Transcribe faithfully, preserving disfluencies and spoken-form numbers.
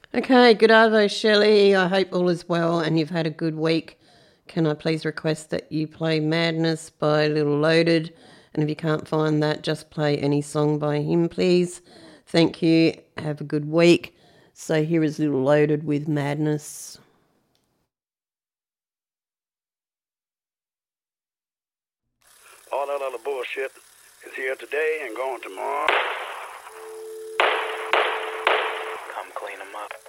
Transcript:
Okay, good arvo, Shelley. I hope all is well and you've had a good week. Can I please request that you play Madness by Little Loaded? And if you can't find that, just play any song by him, please. Thank you. Have a good week. So here is Little Loaded with Madness. All that other bullshit is here today and gone tomorrow. Come clean them up.